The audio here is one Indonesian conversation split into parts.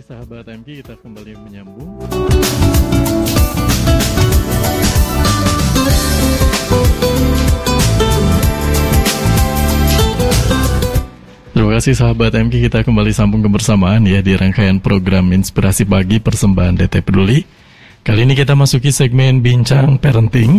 kasih sahabat MK, kita kembali menyambung. Terima kasih sahabat MK, kita kembali sambung kebersamaan ya di rangkaian program Inspirasi Pagi persembahan DT Peduli. Kali ini kita masuki segmen Bincang Parenting.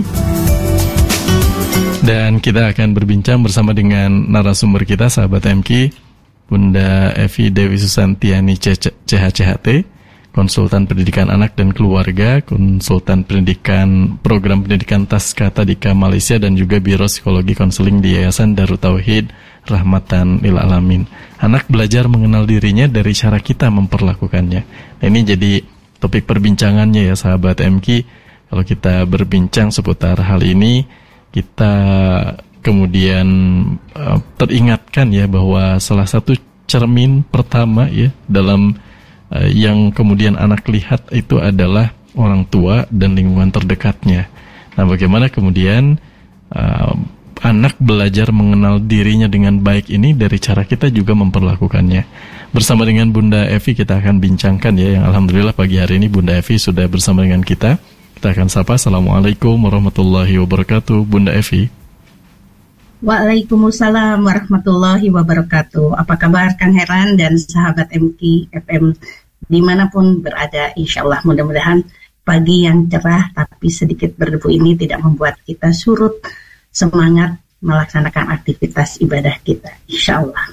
Dan kita akan berbincang bersama dengan narasumber kita sahabat MK, Bunda Evi Dewi Susantiani CHCHT, konsultan pendidikan anak dan keluarga, konsultan pendidikan program pendidikan Taska Tadika Malaysia, dan juga Biro Psikologi Konseling di Yayasan Darut Tauhid Rahmatan lil Alamin. Anak belajar mengenal dirinya dari cara kita memperlakukannya. Nah, ini jadi topik perbincangannya ya sahabat MK. Kalau kita berbincang seputar hal ini, kita kemudian teringatkan ya bahwa salah satu cermin pertama ya dalam yang kemudian anak lihat itu adalah orang tua dan lingkungan terdekatnya. Nah, bagaimana kemudian anak belajar mengenal dirinya dengan baik ini dari cara kita juga memperlakukannya. Bersama dengan Bunda Evi kita akan bincangkan ya, yang alhamdulillah pagi hari ini Bunda Evi sudah bersama dengan kita. Kita akan sapa. Assalamualaikum warahmatullahi wabarakatuh, Bunda Evi. Waalaikumsalam warahmatullahi wabarakatuh. Apa kabar Kang Heran dan sahabat MK FM dimanapun berada? Insya Allah mudah-mudahan pagi yang cerah tapi sedikit berdebu ini tidak membuat kita surut semangat melaksanakan aktivitas ibadah kita. Insya Allah.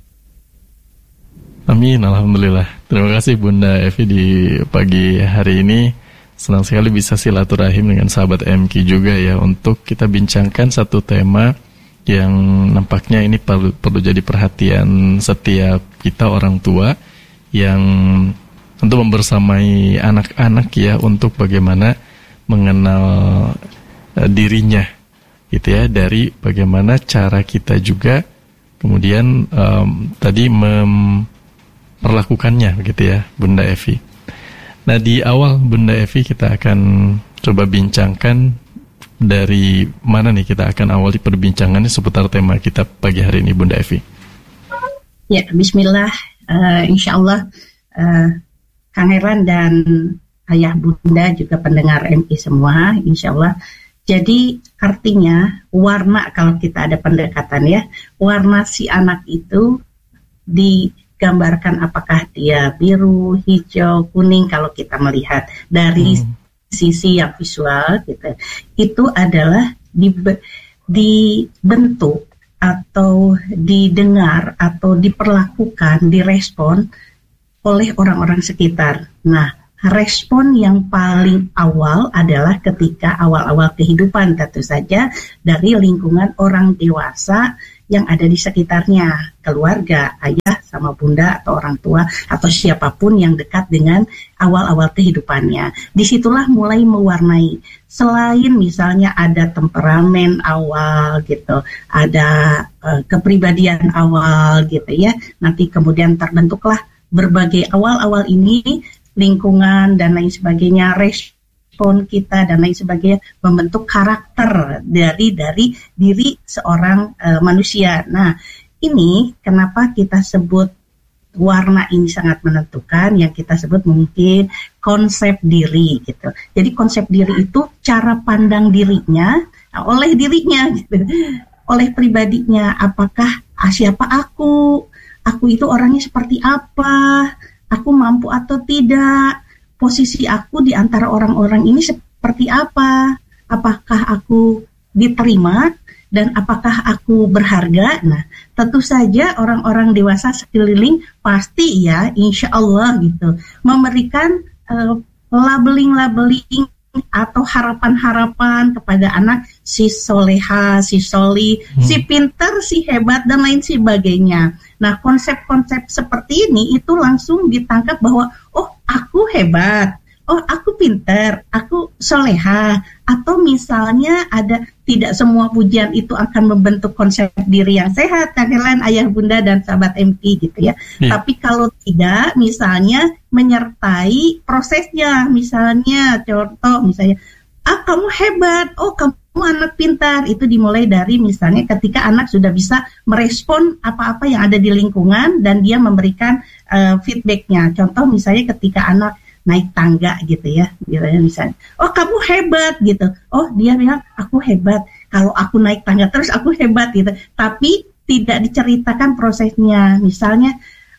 Amin, alhamdulillah. Terima kasih Bunda Evi di pagi hari ini. Senang sekali bisa silaturahim dengan sahabat MK juga ya, untuk kita bincangkan satu tema yang nampaknya ini perlu jadi perhatian setiap kita orang tua yang tentu membersamai anak-anak ya, untuk bagaimana mengenal dirinya gitu ya, dari bagaimana cara kita juga kemudian tadi memperlakukannya begitu ya Bunda Evi. Nah, di awal Bunda Evi kita akan coba bincangkan dari mana nih kita akan awali perbincangannya seputar tema kita pagi hari ini Bunda Evi. Ya, bismillah. Insya Allah Kang Heran dan ayah bunda juga pendengar MI semua, insya Allah. Jadi artinya warna, kalau kita ada pendekatan ya, warna si anak itu digambarkan apakah dia biru, hijau, kuning kalau kita melihat dari sisi yang visual gitu. Itu adalah dibentuk atau didengar atau diperlakukan, direspon oleh orang-orang sekitar. Nah, respon yang paling awal adalah ketika awal-awal kehidupan, tentu saja dari lingkungan orang dewasa yang ada di sekitarnya, keluarga, ayah sama bunda atau orang tua atau siapapun yang dekat dengan awal-awal kehidupannya. Disitulah mulai mewarnai. Selain misalnya ada temperamen awal gitu, ada kepribadian awal gitu ya. Nanti kemudian terbentuklah berbagai awal-awal ini, lingkungan dan lain sebagainya, respon kita dan lain sebagainya, membentuk karakter dari diri seorang manusia. Nah, ini kenapa kita sebut warna ini sangat menentukan, yang kita sebut mungkin konsep diri gitu. Jadi konsep diri itu cara pandang dirinya oleh dirinya gitu, oleh pribadinya. Apakah siapa aku itu orangnya seperti apa, aku mampu atau tidak, posisi aku di antara orang-orang ini seperti apa, apakah aku diterima, dan apakah aku berharga. Nah, tentu saja orang-orang dewasa sekeliling pasti ya, insya Allah gitu, memberikan labeling-labeling atau harapan-harapan kepada anak, si soleha, si soli, si pinter, si hebat, dan lain sebagainya. Nah, konsep-konsep seperti ini itu langsung ditangkap bahwa, oh aku hebat, oh aku pinter, aku soleha, atau misalnya ada, tidak semua pujian itu akan membentuk konsep diri yang sehat, kalian ayah bunda dan sahabat MP gitu ya. Tapi kalau tidak, misalnya menyertai prosesnya, misalnya contoh misalnya, kamu hebat, oh kamu anak pintar itu dimulai dari misalnya ketika anak sudah bisa merespon apa-apa yang ada di lingkungan dan dia memberikan feedbacknya. Contoh misalnya ketika anak naik tangga gitu ya, misalnya, oh kamu hebat gitu. Oh dia bilang aku hebat. Kalau aku naik tangga terus aku hebat gitu. Tapi tidak diceritakan prosesnya. Misalnya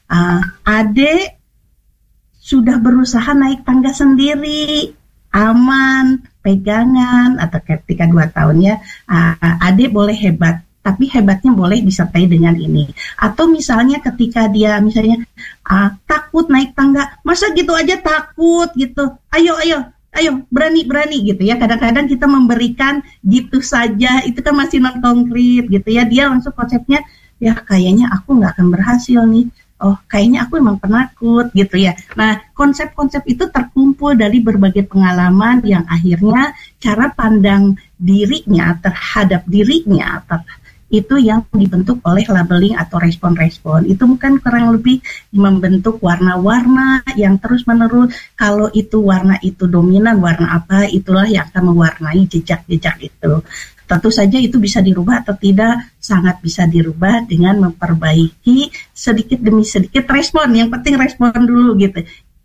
Ade sudah berusaha naik tangga sendiri, aman, pegangan, atau ketika 2 tahunnya, Ade boleh hebat, tapi hebatnya boleh disertai dengan ini. Atau misalnya ketika dia misalnya takut naik tangga, masa gitu aja takut gitu, ayo, berani gitu ya. Kadang-kadang kita memberikan gitu saja, itu kan masih non konkret gitu ya. Dia langsung konsepnya, ya kayaknya aku nggak akan berhasil nih. Oh, kayaknya aku emang penakut gitu ya. Nah, konsep-konsep itu terkumpul dari berbagai pengalaman yang akhirnya cara pandang dirinya terhadap dirinya itu yang dibentuk oleh labeling atau respon-respon. Itu bukan kurang lebih membentuk warna-warna yang terus-menerus. Kalau itu warna itu dominan, warna apa, itulah yang akan mewarnai jejak-jejak itu. Tentu saja itu bisa dirubah atau tidak, sangat bisa dirubah dengan memperbaiki sedikit demi sedikit respon. Yang penting respon dulu gitu.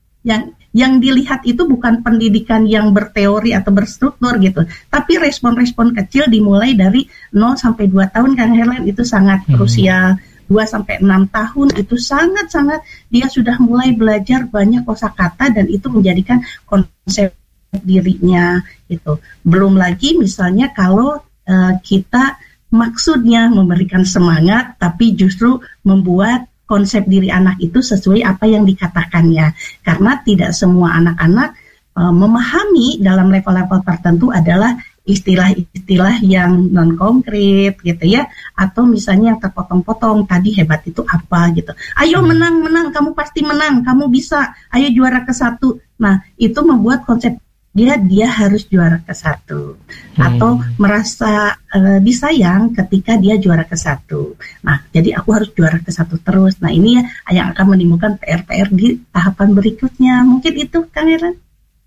Yang dilihat itu bukan pendidikan yang berteori atau berstruktur gitu, tapi respon-respon kecil dimulai dari 0 sampai 2 tahun Kang Herlan itu sangat krusial. 2 sampai 6 tahun itu sangat-sangat dia sudah mulai belajar banyak kosakata dan itu menjadikan konsep dirinya itu. Belum lagi misalnya kalau kita maksudnya memberikan semangat tapi justru membuat konsep diri anak itu sesuai apa yang dikatakannya. Karena tidak semua anak-anak memahami dalam level-level tertentu adalah istilah-istilah yang non-konkret gitu ya. Atau misalnya yang terpotong-potong, tadi hebat itu apa gitu. Ayo menang, kamu pasti menang, kamu bisa, ayo juara ke-1. Nah, itu membuat konsep dia harus juara ke-1 atau merasa disayang ketika dia juara ke-1. Nah, jadi aku harus juara ke-1 terus. Nah, ini ya yang akan menimbulkan PR-PR di tahapan berikutnya. Mungkin itu, Kang Heran.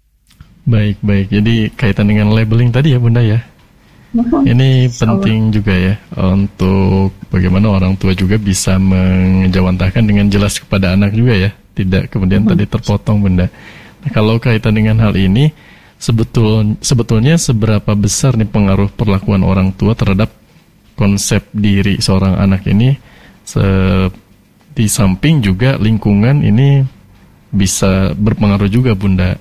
Baik. Jadi kaitan dengan labeling tadi ya, Bunda ya. Ini penting juga ya untuk bagaimana orang tua juga bisa mengejawantahkan dengan jelas kepada anak juga ya. Tidak kemudian tadi terpotong, Bunda. Nah, kalau kaitan dengan hal ini, sebetulnya seberapa besar nih pengaruh perlakuan orang tua terhadap konsep diri seorang anak ini, di samping juga lingkungan ini bisa berpengaruh juga, Bunda.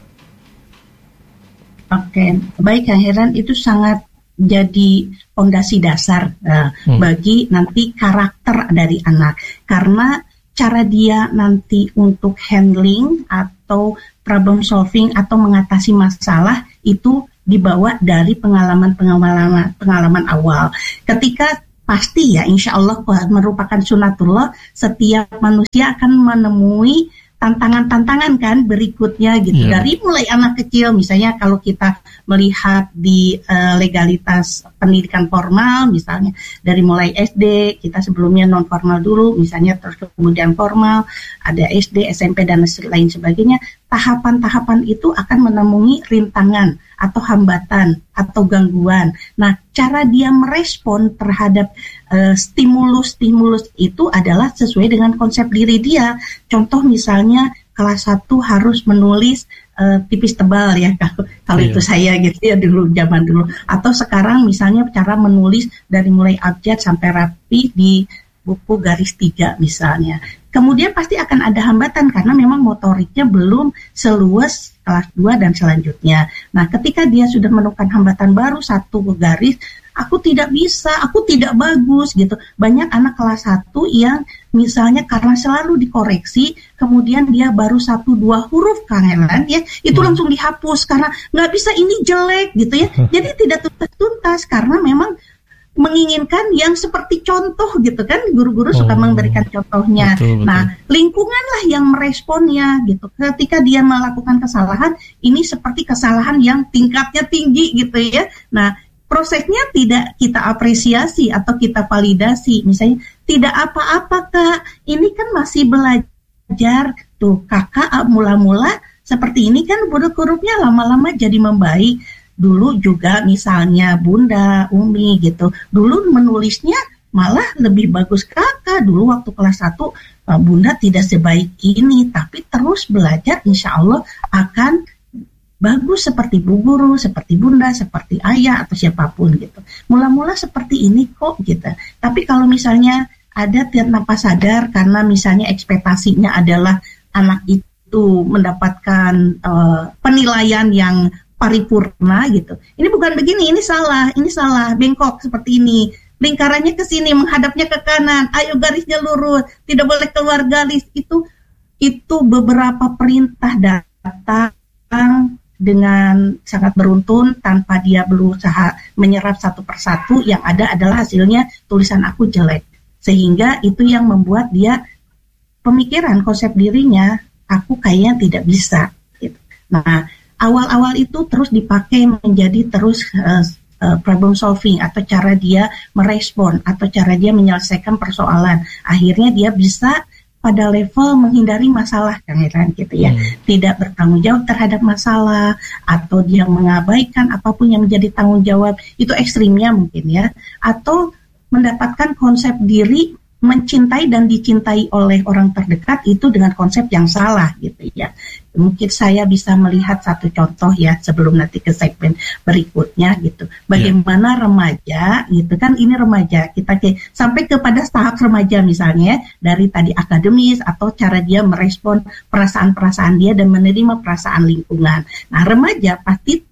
Oke, baik Kang Heran, itu sangat jadi fondasi dasar bagi nanti karakter dari anak. Karena cara dia nanti untuk handling atau problem solving atau mengatasi masalah itu dibawa dari pengalaman awal. Ketika pasti ya insya Allah merupakan sunatullah, setiap manusia akan menemui tantangan-tantangan kan berikutnya gitu. Dari mulai anak kecil, misalnya kalau kita melihat di legalitas pendidikan formal, misalnya dari mulai SD, kita sebelumnya non formal dulu, misalnya terus kemudian formal, ada SD, SMP dan lain sebagainya. Tahapan-tahapan itu akan menemui rintangan atau hambatan atau gangguan. Nah, cara dia merespon terhadap stimulus-stimulus itu adalah sesuai dengan konsep diri dia. Contoh misalnya kelas 1 harus menulis tipis tebal ya, kalau itu saya gitu ya dulu, zaman dulu. Atau sekarang misalnya cara menulis dari mulai abjad sampai rapi di buku garis 3 misalnya. Kemudian pasti akan ada hambatan karena memang motoriknya belum seluas kelas 2 dan selanjutnya. Nah, ketika dia sudah menemukan hambatan baru 1 garis, aku tidak bisa, aku tidak bagus gitu. Banyak anak kelas 1 yang misalnya karena selalu dikoreksi, kemudian dia baru 1-2 huruf Kang Helan ya, itu langsung dihapus karena nggak bisa, ini jelek gitu ya. Jadi tidak tuntas karena memang menginginkan yang seperti contoh gitu kan, guru-guru suka memberikan contohnya. Betul. Nah, lingkunganlah yang meresponnya gitu. Ketika dia melakukan kesalahan, ini seperti kesalahan yang tingkatnya tinggi gitu ya. Nah, prosesnya tidak kita apresiasi atau kita validasi. Misalnya, tidak apa-apa Kak, ini kan masih belajar. Tuh, kakak mula-mula seperti ini kan huruf-hurufnya lama-lama jadi membaik. dulu juga misalnya Bunda, Umi gitu, dulu menulisnya malah lebih bagus kakak. Dulu waktu kelas 1 Bunda tidak sebaik ini, tapi terus belajar insya Allah akan bagus seperti bu guru, seperti bunda, seperti ayah atau siapapun gitu. Mula-mula seperti ini kok gitu. Tapi kalau misalnya ada tanpa sadar karena misalnya ekspektasinya adalah anak itu mendapatkan penilaian yang paripurna gitu. Ini bukan begini, ini salah, bengkok seperti ini. Lingkarannya ke sini, menghadapnya ke kanan. Ayo garisnya lurus, tidak boleh keluar garis. Itu beberapa perintah datang dengan sangat beruntun tanpa dia berusaha menyerap satu persatu. Yang ada adalah hasilnya tulisan aku jelek, sehingga itu yang membuat dia pemikiran konsep dirinya aku kayaknya tidak bisa gitu. Nah awal-awal itu terus dipakai menjadi terus problem solving atau cara dia merespon atau cara dia menyelesaikan persoalan. Akhirnya dia bisa pada level menghindari masalah, Kang Irwan gitu ya. Tidak bertanggung jawab terhadap masalah atau dia mengabaikan apapun yang menjadi tanggung jawab, itu ekstrimnya mungkin ya. Atau mendapatkan konsep diri mencintai dan dicintai oleh orang terdekat itu dengan konsep yang salah gitu ya. Mungkin saya bisa melihat satu contoh ya sebelum nanti ke segmen berikutnya gitu. Bagaimana remaja gitu kan, ini remaja kita sampai kepada tahap remaja misalnya dari tadi akademis atau cara dia merespon perasaan-perasaan dia dan menerima perasaan lingkungan. Nah remaja pasti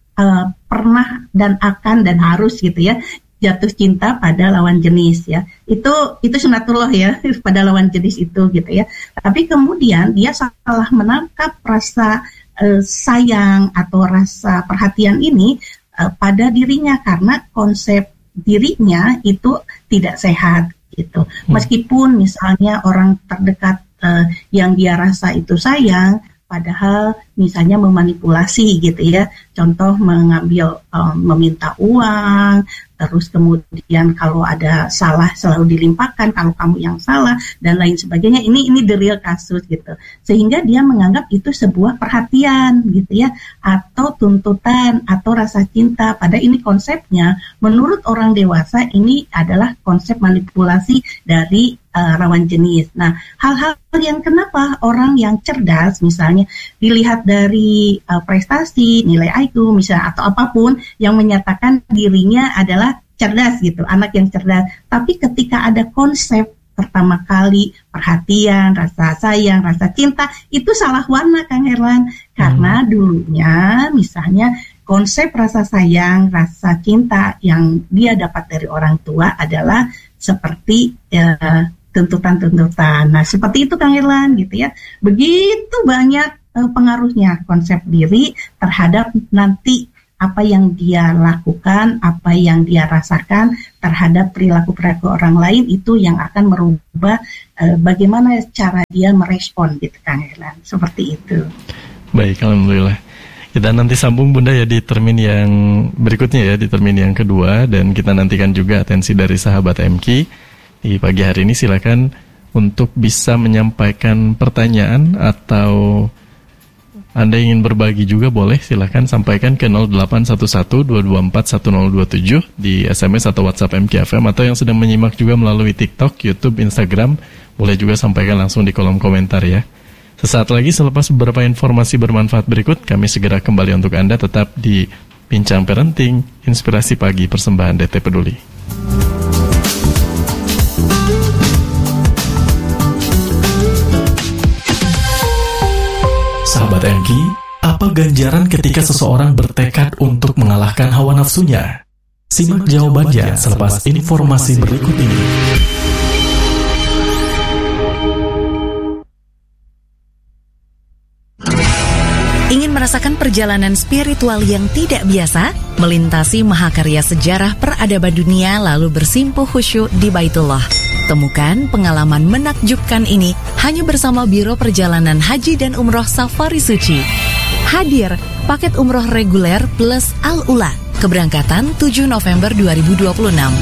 pernah dan akan dan harus gitu ya jatuh cinta pada lawan jenis ya. Itu sunatullah ya pada lawan jenis itu gitu ya. Tapi kemudian dia salah menangkap rasa sayang atau rasa perhatian ini pada dirinya karena konsep dirinya itu tidak sehat gitu. Meskipun misalnya orang terdekat yang dia rasa itu sayang, padahal misalnya memanipulasi gitu ya. Contoh mengambil meminta uang, terus kemudian kalau ada salah selalu dilimpahkan kalau kamu yang salah dan lain sebagainya. Ini the real kasus gitu. Sehingga dia menganggap itu sebuah perhatian gitu ya, atau tuntutan atau rasa cinta. Pada ini konsepnya menurut orang dewasa ini adalah konsep manipulasi dari lawan jenis. Nah, hal-hal yang kenapa orang yang cerdas misalnya dilihat dari prestasi, nilai IQ misalnya atau apapun yang menyatakan dirinya adalah cerdas gitu, anak yang cerdas. Tapi ketika ada konsep pertama kali perhatian, rasa sayang, rasa cinta, itu salah warna Kang Herlan. Karena dulunya misalnya konsep rasa sayang, rasa cinta yang dia dapat dari orang tua adalah seperti tuntutan-tuntutan. Nah, seperti itu Kang Irlan gitu ya. Begitu banyak pengaruhnya konsep diri terhadap nanti apa yang dia lakukan, apa yang dia rasakan terhadap perilaku-perilaku orang lain, itu yang akan merubah bagaimana cara dia merespon gitu Kang Irlan. Seperti itu. Baik, alhamdulillah. Kita nanti sambung Bunda ya di termin yang berikutnya ya, di termin yang kedua, dan kita nantikan juga atensi dari sahabat MQ. Di pagi hari ini silakan untuk bisa menyampaikan pertanyaan atau Anda ingin berbagi juga boleh, silakan sampaikan ke 0811-224-1027 di SMS atau WhatsApp MKFM, atau yang sedang menyimak juga melalui TikTok, YouTube, Instagram, boleh juga sampaikan langsung di kolom komentar ya. Sesaat lagi selepas beberapa informasi bermanfaat berikut, kami segera kembali untuk Anda tetap di Bincang Parenting, Inspirasi Pagi Persembahan DT Peduli. Sahabat MQ, apa ganjaran ketika seseorang bertekad untuk mengalahkan hawa nafsunya? Simak jawabannya selepas informasi berikut ini. Ingin merasakan perjalanan spiritual yang tidak biasa, melintasi mahakarya sejarah peradaban dunia lalu bersimpuh khusyuk di Baitullah? Temukan pengalaman menakjubkan ini hanya bersama Biro Perjalanan Haji dan Umroh Safari Suci. Hadir paket umroh reguler plus Al-Ula, keberangkatan 7 November 2026.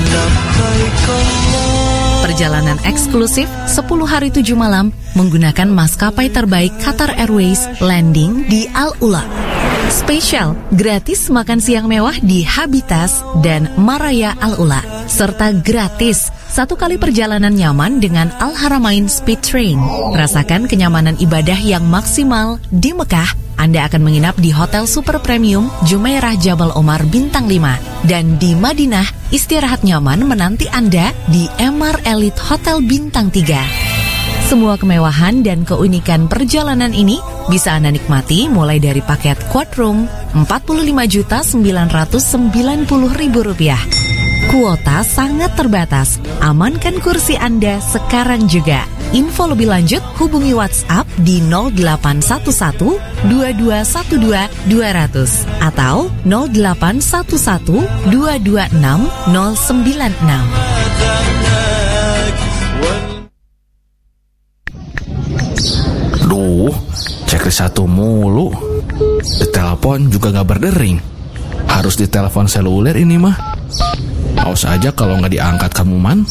Perjalanan eksklusif 10 hari 7 malam menggunakan maskapai terbaik Qatar Airways, landing di Al-Ula. Spesial, gratis makan siang mewah di Habitas dan Maraya Al-Ula. Serta gratis 1 kali perjalanan nyaman dengan Al-Haramain Speed Train. Rasakan kenyamanan ibadah yang maksimal di Mekah. Anda akan menginap di Hotel Super Premium Jumeirah Jabal Omar Bintang 5. Dan di Madinah, istirahat nyaman menanti Anda di Emar Elite Hotel Bintang 3. Semua kemewahan dan keunikan perjalanan ini bisa Anda nikmati mulai dari paket Quad Room Rp45.990.000. Kuota sangat terbatas. Amankan kursi Anda sekarang juga. Info lebih lanjut hubungi WhatsApp di 0811 2212 200 atau 0811 226 096. Duh, checklist 1 mulu. Ditelepon juga gak berdering. Harus ditelepon seluler ini mah. Awas aja kalau gak diangkat kamu, Man.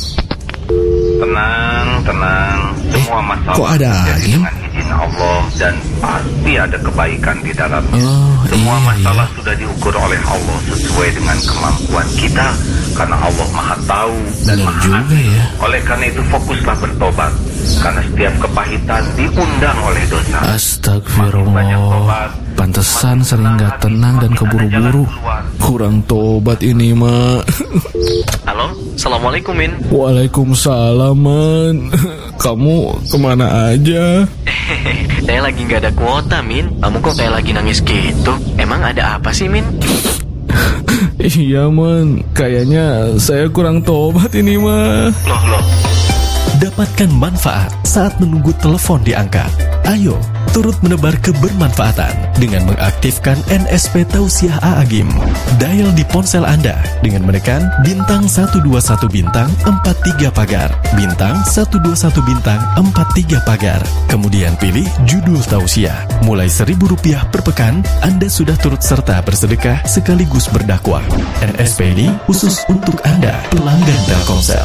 Tenang. Semua masalah kok ada dengan izin Allah dan pasti ada kebaikan di dalamnya. Semua masalah sudah diukur oleh Allah sesuai dengan kemampuan kita, karena Allah Maha Tahu dan benar Maha juga Adil. ya. Oleh karena itu fokuslah bertobat, karena setiap kepahitan diundang oleh dosa. Astagfirullah. Pantesan sering gak tenang dan keburu-buru. Kurang tobat ini mah. Halo, Assalamualaikum Min. Waalaikumsalam, Man. Kamu kemana aja? Saya lagi gak ada kuota, Min. Kamu kok kayak lagi nangis gitu? Emang ada apa sih, Min? Iya, Man. Kayaknya saya kurang tobat ini mah. Loh. Dapatkan manfaat saat menunggu telepon diangkat. Ayo, turut menebar kebermanfaatan dengan mengaktifkan NSP Tausiah A'agim. Dial di ponsel Anda dengan menekan bintang 121 bintang 43 pagar, bintang 121 bintang 43 pagar. Kemudian pilih judul Tausiah. Mulai Rp1.000 per pekan, Anda sudah turut serta bersedekah sekaligus berdakwah. NSP ini khusus untuk Anda, pelanggan Telkomsel.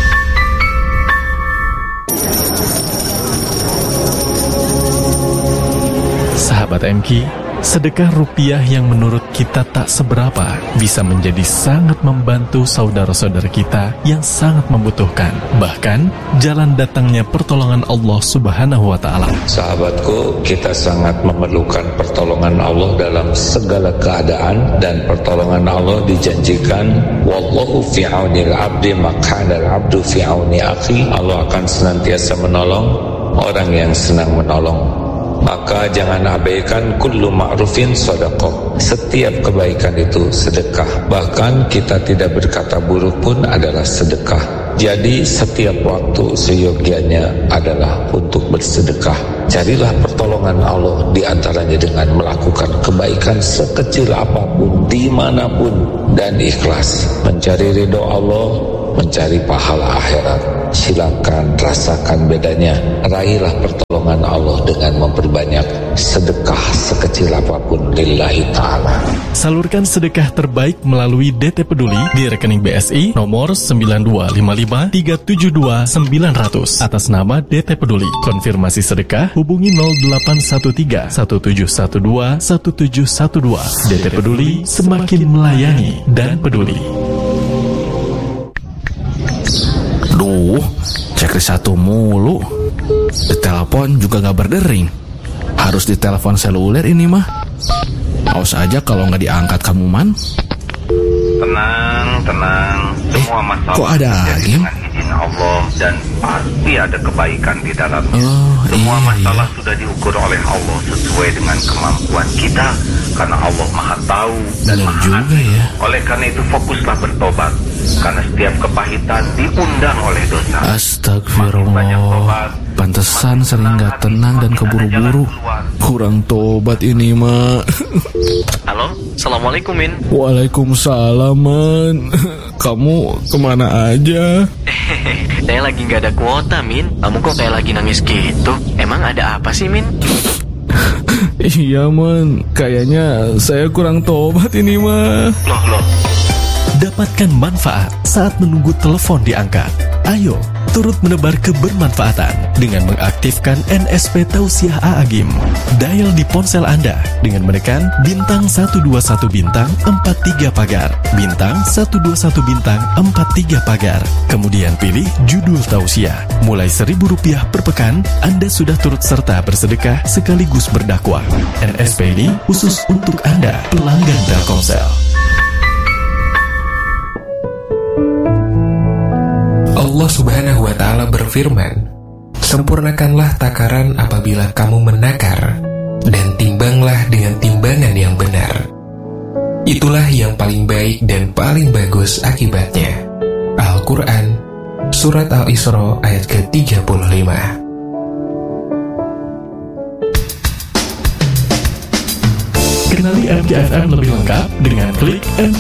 Sahabat MQ, sedekah rupiah yang menurut kita tak seberapa bisa menjadi sangat membantu saudara-saudara kita yang sangat membutuhkan. Bahkan, jalan datangnya pertolongan Allah Subhanahu wa Ta'ala. Sahabatku, kita sangat memerlukan pertolongan Allah dalam segala keadaan, dan pertolongan Allah dijanjikan, wallahu fi aunil abdi maq'anal abdu fi auni akhi. Allah akan senantiasa menolong orang yang senang menolong. Maka jangan abaikan kullu ma'rufin sedekah. Setiap kebaikan itu sedekah. Bahkan kita tidak berkata buruk pun adalah sedekah. Jadi setiap waktu seyogianya adalah untuk bersedekah. Carilah pertolongan Allah di antaranya dengan melakukan kebaikan sekecil apapun, dimanapun, dan ikhlas. Mencari ridho Allah, mencari pahala akhirat. Silakan rasakan bedanya. Raihlah pertolongan Allah dengan memperbanyak sedekah sekecil apapun lillahi ta'ala. Salurkan sedekah terbaik melalui DT Peduli di rekening BSI nomor 9255372900 atas nama DT Peduli. Konfirmasi sedekah hubungi 0813 1712 1712. DT Peduli semakin melayani dan peduli. Duh, checklist 1 mulu. Ditelepon juga gak berdering. Harus ditelepon seluler ini mah. Awas aja kalau gak diangkat kamu, Man. Tenang. Semua masalah kok ada terjadi dengan izin Allah dan pasti ada kebaikan di dalamnya. Semua iya. masalah sudah diukur oleh Allah sesuai dengan kemampuan kita, karena Allah Maha Tahu dan Benar Maha juga Adil. ya. Oleh karena itu fokuslah bertobat, karena setiap kepahitan diundang oleh dosa. Astagfirullah. Pantesan sering gak tenang dan keburu-buru. Kurang tobat ini mah. Halo, Assalamualaikum Min. Waalaikumsalam, Man. Kamu kemana aja? Saya lagi gak ada kuota, Min. Kamu kok kayak lagi nangis gitu? Emang ada apa sih, Min? Iya, Man. Kayaknya saya kurang tobat ini mah. Loh. Dapatkan manfaat saat menunggu telepon diangkat. Ayo, turut menebar kebermanfaatan dengan mengaktifkan NSP Tausiah Agim. Dial di ponsel Anda dengan menekan bintang 121 bintang 43 pagar, bintang 121 bintang 43 pagar. Kemudian pilih judul tausiah. Mulai Rp1.000 per pekan, Anda sudah turut serta bersedekah sekaligus berdakwah. NSP ini khusus untuk Anda, pelanggan Telkomsel. Allah Subhanahu wa Ta'ala berfirman, "Sempurnakanlah takaran apabila kamu menakar, dan timbanglah dengan timbangan yang benar. Itulah yang paling baik dan paling bagus akibatnya." Al-Quran, Surat Al-Isra ayat ke-35. Kenali MKFM lebih lengkap dengan klik